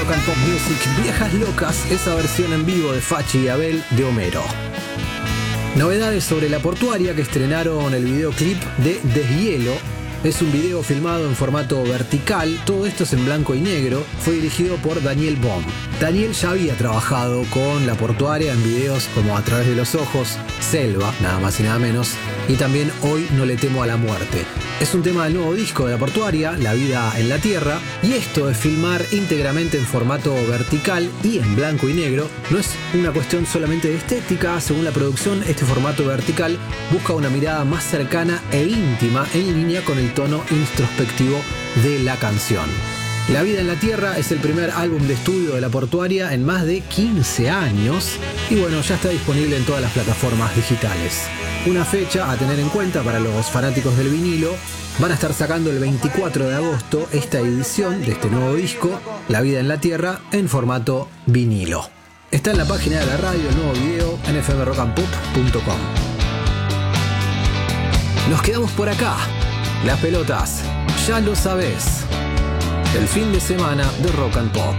Rock and Pop Music, Viejas Locas, esa versión en vivo de Fachi y Abel de Homero. Novedades sobre La Portuaria, que estrenaron el videoclip de Deshielo. Es un video filmado en formato vertical, todo esto es en blanco y negro, fue dirigido por Daniel Bohm. Daniel ya había trabajado con La Portuaria en videos como A través de los ojos, Selva, nada más y nada menos, y también Hoy no le temo a la muerte. Es un tema del nuevo disco de La Portuaria, La vida en la tierra, y esto de filmar íntegramente en formato vertical y en blanco y negro no es una cuestión solamente de estética. Según la producción, este formato vertical busca una mirada más cercana e íntima en línea con el tono introspectivo de la canción. La vida en la tierra es el primer álbum de estudio de La Portuaria en más de 15 años y bueno, ya está disponible en todas las plataformas digitales. Una fecha a tener en cuenta para los fanáticos del vinilo: van a estar sacando el 24 de agosto esta edición de este nuevo disco, La vida en la tierra, en formato vinilo. Está en la página de la radio el nuevo video en fmrockandpop.com. Nos quedamos por acá. Las pelotas, ya lo sabés. El fin de semana de Rock and Pop.